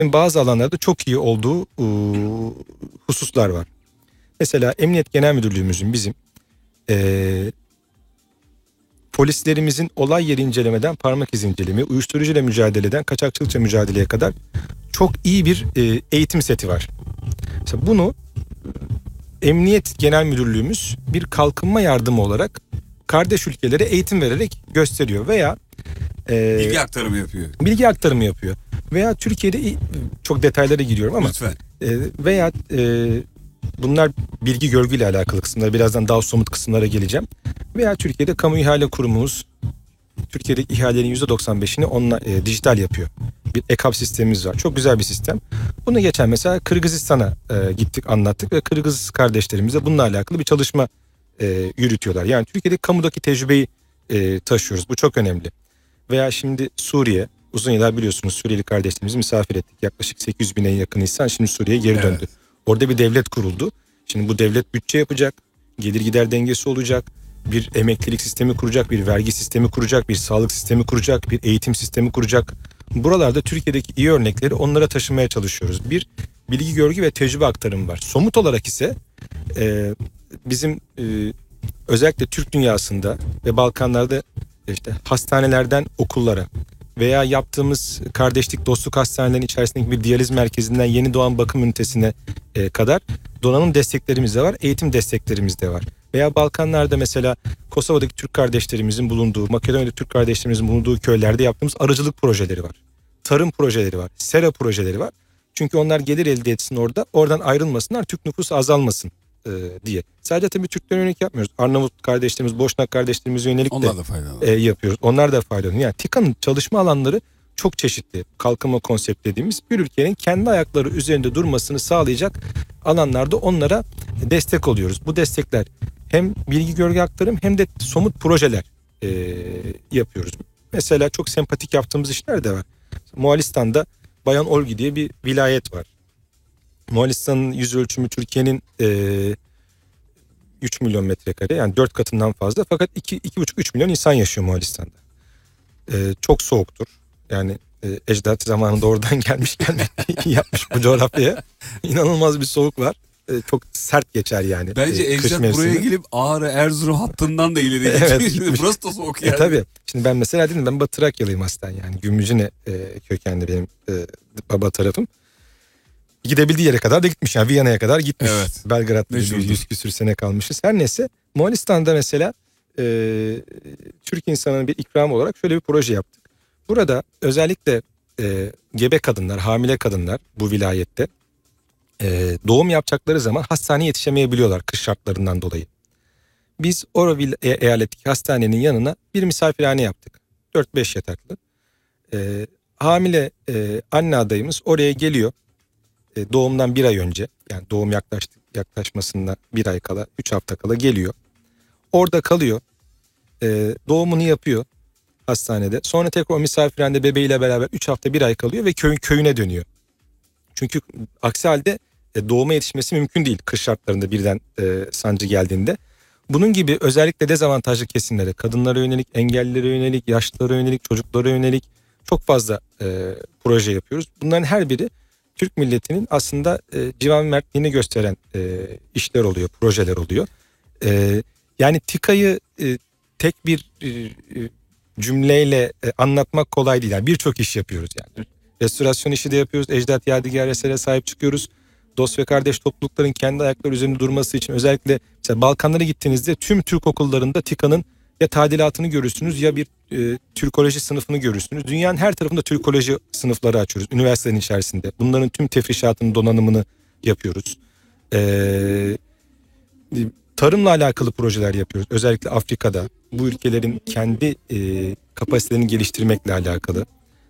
bazı alanlarda çok iyi olduğu hususlar var. Mesela Emniyet Genel Müdürlüğümüzün bizim polislerimizin olay yeri incelemeden parmak izi inceleme, uyuşturucuyla mücadeleden kaçakçılıkla mücadeleye kadar çok iyi bir eğitim seti var. Mesela bunu Emniyet Genel Müdürlüğümüz bir kalkınma yardımı olarak kardeş ülkelere eğitim vererek gösteriyor veya bilgi aktarımı yapıyor. Bilgi aktarımı yapıyor. Veya Türkiye'de çok detaylara giriyorum ama lütfen. Veya bunlar bilgi görgüyle alakalı kısımlar. Birazdan daha somut kısımlara geleceğim. Veya Türkiye'de kamu ihale kurumumuz Türkiye'deki ihalelerin %95'ini onunla dijital yapıyor. Bir EKAP sistemimiz var. Çok güzel bir sistem. Bunu geçen mesela Kırgızistan'a gittik, anlattık ve Kırgız kardeşlerimize bununla alakalı bir çalışma yürütüyorlar. Yani Türkiye'deki kamudaki tecrübeyi taşıyoruz. Bu çok önemli. Veya şimdi Suriye, uzun yıllar biliyorsunuz Suriyeli kardeşlerimizi misafir ettik. Yaklaşık 800 bine yakın insan şimdi Suriye'ye geri döndü. Orada bir devlet kuruldu. Şimdi bu devlet bütçe yapacak, gelir gider dengesi olacak, bir emeklilik sistemi kuracak, bir vergi sistemi kuracak, bir sağlık sistemi kuracak, bir eğitim sistemi kuracak. Buralarda Türkiye'deki iyi örnekleri onlara taşımaya çalışıyoruz. Bir bilgi görgü ve tecrübe aktarımı var. Somut olarak ise bizim özellikle Türk dünyasında ve Balkanlarda işte hastanelerden okullara veya yaptığımız kardeşlik dostluk hastanelerinin içerisindeki bir diyaliz merkezinden yeni doğan bakım ünitesine kadar donanım desteklerimiz de var, eğitim desteklerimiz de var. Veya Balkanlarda mesela Kosova'daki Türk kardeşlerimizin bulunduğu, Makedonya'daki Türk kardeşlerimizin bulunduğu köylerde yaptığımız arıcılık projeleri var. Tarım projeleri var, sera projeleri var. Çünkü onlar gelir elde etsin orada, oradan ayrılmasınlar, Türk nüfusu azalmasın diye. Sadece tabii Türklere yönelik yapmıyoruz. Arnavut kardeşlerimiz, Boşnak kardeşlerimize yönelik de yapıyoruz. Onlar da faydalanıyor. Yani TİKA'nın çalışma alanları çok çeşitli. Kalkınma konsept dediğimiz bir ülkenin kendi ayakları üzerinde durmasını sağlayacak alanlarda onlara destek oluyoruz. Bu destekler hem bilgi görgü aktarım hem de somut projeler yapıyoruz. Mesela çok sempatik yaptığımız işler de var. Moğolistan'da Bayan Olgi diye bir vilayet var. Moğolistan'ın yüz ölçümü Türkiye'nin 3 milyon metrekare, yani 4 katından fazla, fakat 2,5-3 milyon insan yaşıyor Moğolistan'da. Çok soğuktur. Yani ecdat zamanında oradan gelmiş yapmış bu coğrafyaya. İnanılmaz bir soğuk var. Çok sert geçer yani. Bence ecdat buraya gelip Ağrı Erzurum hattından da ileri geçiyor. Burası da soğuk yani. Tabii. Şimdi ben mesela dedim, ben Batı Trakyalıyım aslen yani. Gümrücüne kökenli benim baba tarafım. Gidebildiği yere kadar da gitmiş, yani Viyana'ya kadar gitmiş. Evet. Belgrad'da 100 küsür sene kalmışız. Her neyse, Moğolistan'da mesela Türk insanının bir ikramı olarak şöyle bir proje yaptık. Burada özellikle gebe kadınlar, hamile kadınlar bu vilayette doğum yapacakları zaman hastaneye yetişemeyebiliyorlar kış şartlarından dolayı. Biz o eyaletteki hastanenin yanına bir misafirhane yaptık. 4-5 yataklı. Hamile anne adayımız oraya geliyor. Doğumdan bir ay önce, yani doğum yaklaşmasında bir ay kala, 3 hafta kala geliyor. Orada kalıyor. Doğumunu yapıyor hastanede. Sonra tekrar o misafirhanede bebeğiyle beraber 3 hafta bir ay kalıyor ve köyüne dönüyor. Çünkü aksi halde doğuma yetişmesi mümkün değil kış şartlarında birden sancı geldiğinde. Bunun gibi özellikle dezavantajlı kesimlere, kadınlara yönelik, engellilere yönelik, yaşlılara yönelik, çocuklara yönelik çok fazla proje yapıyoruz. Bunların her biri Türk milletinin aslında civan mertliğini gösteren işler oluyor, projeler oluyor. Yani TİKA'yı tek bir cümleyle anlatmak kolay değil. Yani birçok iş yapıyoruz yani. Restorasyon işi de yapıyoruz, ecdat yadigar eserlere sahip çıkıyoruz. Dost ve kardeş toplulukların kendi ayakları üzerinde durması için özellikle mesela Balkanlara gittiğinizde tüm Türk okullarında TİKA'nın ya tadilatını görürsünüz ya bir Türkoloji sınıfını görürsünüz. Dünyanın her tarafında Türkoloji sınıfları açıyoruz üniversitenin içerisinde. Bunların tüm tefrişatını, donanımını yapıyoruz. Tarımla alakalı projeler yapıyoruz. Özellikle Afrika'da bu ülkelerin kendi kapasitelerini geliştirmekle alakalı.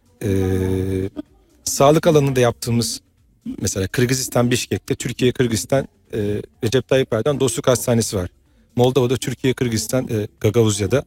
Sağlık alanında yaptığımız, mesela Kırgızistan Bişkek'te Türkiye-Kırgızistan Recep Tayyip Erdoğan Dostluk Hastanesi var. Moldova'da Türkiye-Kırgızistan Gagavuzya'da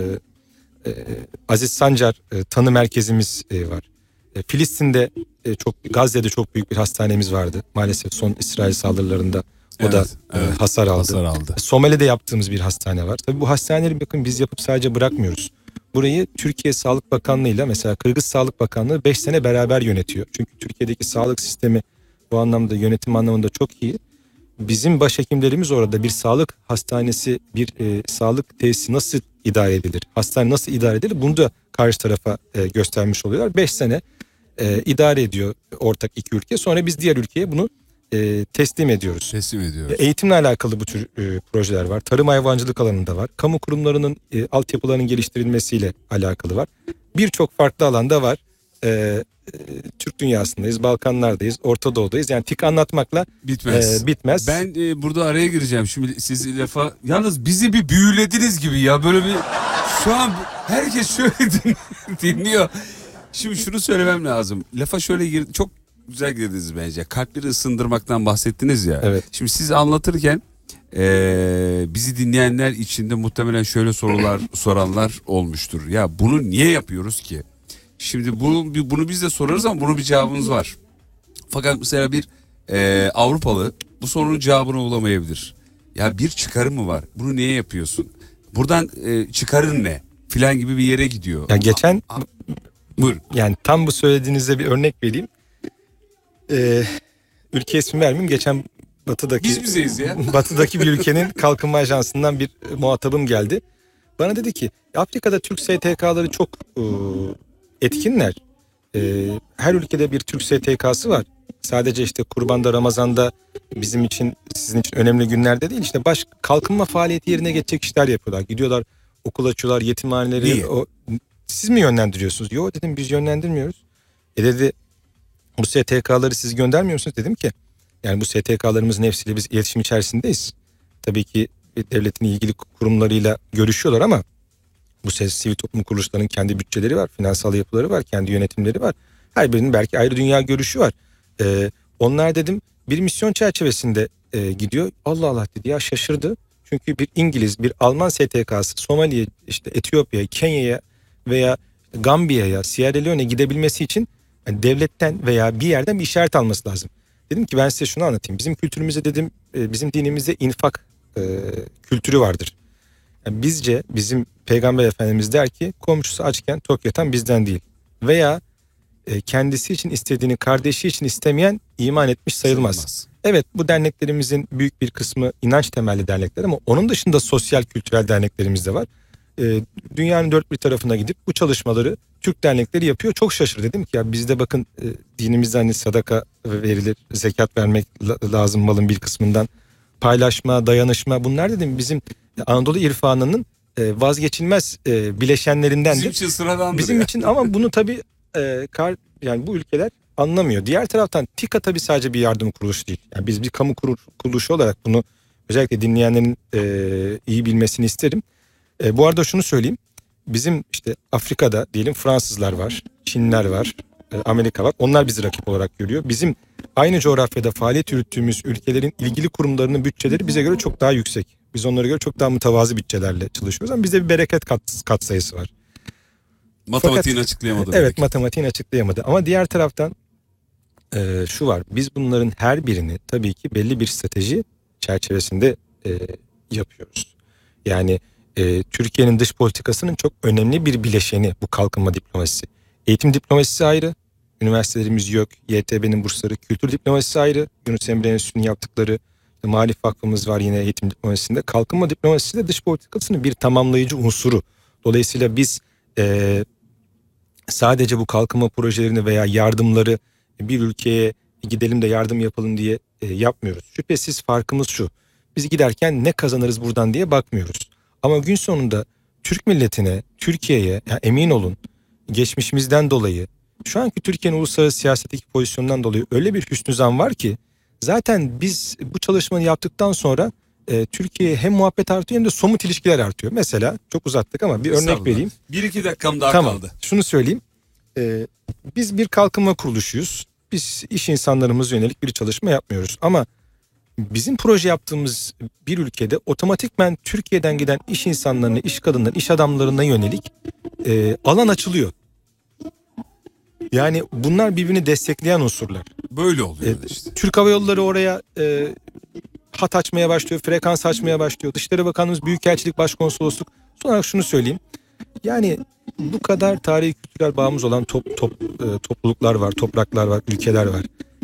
Aziz Sancar Tanı Merkezimiz var. Filistin'de Gazze'de çok büyük bir hastanemiz vardı. Maalesef son İsrail saldırılarında o da hasar aldı. Somali'de yaptığımız bir hastane var. Tabii bu hastaneleri bakın biz yapıp sadece bırakmıyoruz. burayı Türkiye Sağlık Bakanlığı ile mesela Kırgız Sağlık Bakanlığı 5 sene beraber yönetiyor. Çünkü Türkiye'deki sağlık sistemi bu anlamda, yönetim anlamında çok iyi. Bizim başhekimlerimiz orada bir sağlık hastanesi, bir sağlık tesisi nasıl idare edilir, hastane nasıl idare edilir, bunu da karşı tarafa göstermiş oluyorlar. 5 sene idare ediyor ortak iki ülke. Sonra biz diğer ülkeye bunu teslim ediyoruz. Teslim ediyoruz. Eğitimle alakalı bu tür projeler var. Tarım hayvancılık alanında var. Kamu kurumlarının altyapılarının geliştirilmesiyle alakalı var. Birçok farklı alanda var. Türk dünyasındayız, Balkanlardayız, Orta Doğu'dayız. Yani tik anlatmakla bitmez. Ben burada araya gireceğim. Şimdi siz lafa... Yalnız bizi bir büyülediniz gibi ya. Böyle bir... Şu an herkes şöyle dinliyor. Şimdi şunu söylemem lazım. Lafa şöyle girdi. Çok güzel girdiniz bence. Kalpleri ısındırmaktan bahsettiniz ya. Evet. Şimdi siz anlatırken bizi dinleyenler içinde muhtemelen şöyle sorular soranlar olmuştur. Ya bunu niye yapıyoruz ki? Şimdi bunu biz de sorarız ama bunun bir cevabımız var. Fakat mesela bir Avrupalı bu sorunun cevabını bulamayabilir. Ya bir çıkarı mı var? Bunu niye yapıyorsun? Buradan çıkarın ne? Filan gibi bir yere gidiyor. Ya geçen buyurun. Yani tam bu söylediğinizde bir örnek vereyim. Ülke ismi vermeyeyim. Geçen Biz bizeyiz ya. Batıdaki bir ülkenin kalkınma ajansından bir muhatabım geldi. Bana dedi ki Afrika'da Türk STK'ları çok etkinler. Her ülkede bir Türk STK'sı var. Sadece işte Kurban'da, Ramazan'da bizim için, sizin için önemli günlerde değil. İşte kalkınma faaliyeti yerine geçecek işler yapıyorlar. Gidiyorlar, okul açıyorlar, yetimhaneleri. Siz mi yönlendiriyorsunuz? Yok dedim, biz yönlendirmiyoruz. Dedi bu STK'ları siz göndermiyor musunuz? Dedim ki yani bu STK'larımızın hepsiyle biz iletişim içerisindeyiz. Tabii ki devletin ilgili kurumlarıyla görüşüyorlar ama bu sivil toplum kuruluşlarının kendi bütçeleri var, finansal yapıları var, kendi yönetimleri var. Her birinin belki ayrı dünya görüşü var. Onlar dedim bir misyon çerçevesinde gidiyor. Allah Allah dedi ya, şaşırdı. Çünkü bir İngiliz, bir Alman STK'sı Somali'ye, işte Etiyopya'ya, Kenya'ya veya Gambiya'ya, Sierra Leone'e gidebilmesi için yani devletten veya bir yerden bir işaret alması lazım. Dedim ki ben size şunu anlatayım. Bizim kültürümüzde dedim, bizim dinimizde infak kültürü vardır. Yani bizce bizim Peygamber Efendimiz der ki komşusu açken tok yatan bizden değil. Veya kendisi için istediğini kardeşi için istemeyen iman etmiş sayılmaz. Evet, bu derneklerimizin büyük bir kısmı inanç temelli dernekler ama onun dışında sosyal kültürel derneklerimiz de var. Dünyanın dört bir tarafına gidip bu çalışmaları Türk dernekleri yapıyor. Çok şaşırdı, dedim ki ya bizde bakın dinimizde hani sadaka verilir, zekat vermek lazım malın bir kısmından, paylaşma, dayanışma, bunlar dedim bizim Anadolu irfanının vazgeçilmez bileşenlerindendir. Bizim için sıradandır. Bizim için ama bunu tabii yani bu ülkeler anlamıyor. Diğer taraftan TİKA tabii sadece bir yardım kuruluşu değil. Yani biz bir kamu kuruluşu olarak bunu özellikle dinleyenlerin iyi bilmesini isterim. Bu arada şunu söyleyeyim. Bizim işte Afrika'da diyelim Fransızlar var, Çinliler var, Amerika var. Onlar bizi rakip olarak görüyor. Bizim aynı coğrafyada faaliyet yürüttüğümüz ülkelerin ilgili kurumlarının bütçeleri bize göre çok daha yüksek. Biz onlara göre çok daha mütevazı bütçelerle çalışıyoruz ama bizde bir bereket katsayısı var. Matematiğini açıklayamadı. Evet belki. Matematiğini açıklayamadı. Ama diğer taraftan şu var. Biz bunların her birini tabii ki belli bir strateji çerçevesinde yapıyoruz. Yani Türkiye'nin dış politikasının çok önemli bir bileşeni bu kalkınma diplomasisi. Eğitim diplomasisi ayrı. Üniversitelerimiz yok. YTB'nin bursları. Kültür diplomasisi ayrı. Yunus Emre Enstitüsü'nün yaptıkları. Muhalif Vakfımız var yine eğitim diplomasisinde. Kalkınma diplomasisi de dış politikasının bir tamamlayıcı unsuru. Dolayısıyla biz sadece bu kalkınma projelerini veya yardımları bir ülkeye gidelim de yardım yapalım diye yapmıyoruz. Şüphesiz farkımız şu. Biz giderken ne kazanırız buradan diye bakmıyoruz. Ama gün sonunda Türk milletine, Türkiye'ye emin olun geçmişimizden dolayı, şu anki Türkiye'nin uluslararası siyasetteki pozisyonundan dolayı öyle bir hüsnü zan var ki zaten biz bu çalışmayı yaptıktan sonra Türkiye'ye hem muhabbet artıyor hem de somut ilişkiler artıyor. Mesela çok uzattık ama bir örnek vereyim. 1-2 dakikam daha tamam, kaldı. Şunu söyleyeyim. Biz bir kalkınma kuruluşuyuz. Biz iş insanlarımıza yönelik bir çalışma yapmıyoruz. Ama bizim proje yaptığımız bir ülkede otomatikmen Türkiye'den giden iş insanlarına, iş kadınlarına, iş adamlarına yönelik alan açılıyor. Yani bunlar birbirini destekleyen unsurlar. Böyle oluyor işte. Türk Hava Yolları oraya hat açmaya başlıyor, frekans açmaya başlıyor. Dışişleri Bakanlığımız, Büyükelçilik, Başkonsolosluk. Son olarak şunu söyleyeyim. Yani bu kadar tarihi kültürel bağımız olan topluluklar var, topraklar var, ülkeler var.